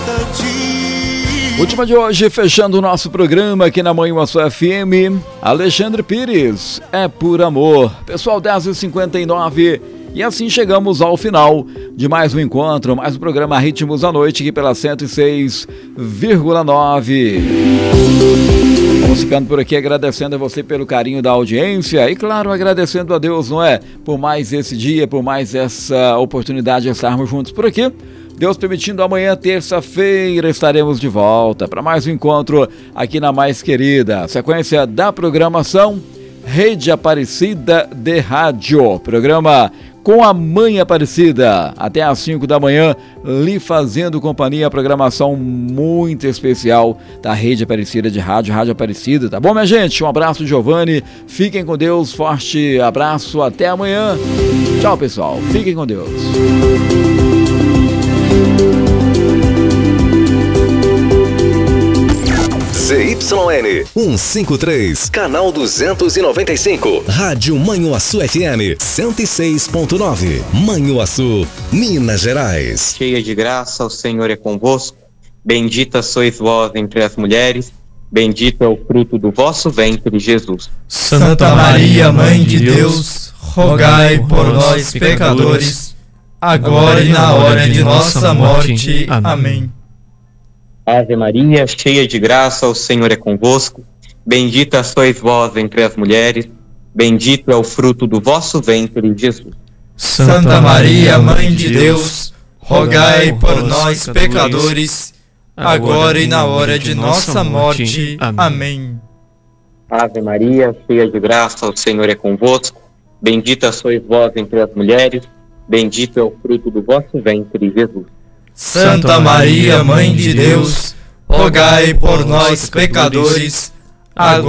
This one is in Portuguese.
Última de hoje, fechando o nosso programa aqui na Manhã Açu FM, Alexandre Pires, É Por Amor. Pessoal, 10h59, e assim chegamos ao final de mais um encontro, mais um programa Ritmos à Noite aqui pela 106,9. Vamos ficando por aqui agradecendo a você pelo carinho da audiência e, claro, agradecendo a Deus, não é? Por mais esse dia, por mais essa oportunidade de estarmos juntos por aqui. Deus permitindo, amanhã, terça-feira, estaremos de volta para mais um encontro aqui na mais querida sequência da programação Rede Aparecida de Rádio. Programa com a Mãe Aparecida, até às 5 da manhã, lhe fazendo companhia, programação muito especial da Rede Aparecida de Rádio, Rádio Aparecida, tá bom, minha gente? Um abraço, Giovanni, fiquem com Deus, forte abraço, até amanhã. Tchau, pessoal, fiquem com Deus. ZYN 153, canal 295, Rádio Manhuaçu FM 106.9, Manhuaçu, Minas Gerais. Cheia de graça, o Senhor é convosco. Bendita sois vós entre as mulheres, bendito é o fruto do vosso ventre, Jesus. Santa Maria, Mãe de Deus, rogai por nós, pecadores, agora e na hora de nossa morte. Amém. Ave Maria, cheia de graça, o Senhor é convosco. Bendita sois vós entre as mulheres, bendito é o fruto do vosso ventre, Jesus. Santa Maria, Mãe de Deus, rogai por nós, pecadores, agora e na hora de nossa morte. Amém. Ave Maria, cheia de graça, o Senhor é convosco. Bendita sois vós entre as mulheres, bendito é o fruto do vosso ventre, Jesus. Santa Maria, Mãe de Deus, rogai por nós, pecadores, agora